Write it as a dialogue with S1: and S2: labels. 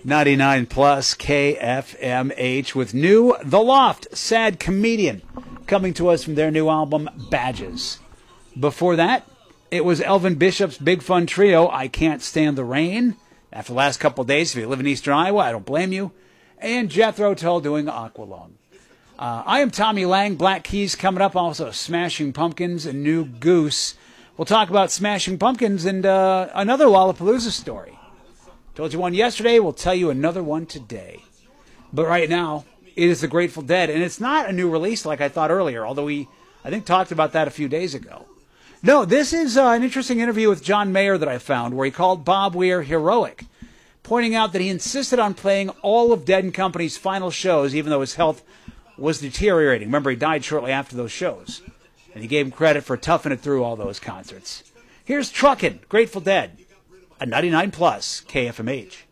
S1: 99 plus KFMH with new The Loft, Sad Comedian, coming to us from their new album, Badges. Before that, it was Elvin Bishop's Big Fun Trio, I Can't Stand the Rain. After the last couple of days, if you live in eastern Iowa, I don't blame you. And Jethro Tull doing Aqualung. I am Tommy Lang. Black Keys coming up. Also, Smashing Pumpkins and New Goose. We'll talk about Smashing Pumpkins and another Lollapalooza story. Told you one yesterday. We'll tell you another one today. But right now, it is the Grateful Dead. And it's not a new release like I thought earlier, although we, I think, talked about that a few days ago. No, this is an interesting interview with John Mayer that I found where he called Bob Weir heroic, pointing out that he insisted on playing all of Dead & Company's final shows even though his health was deteriorating. Remember, he died shortly after those shows. And he gave him credit for toughing it through all those concerts. Here's Truckin', Grateful Dead, a 99 plus KFMH.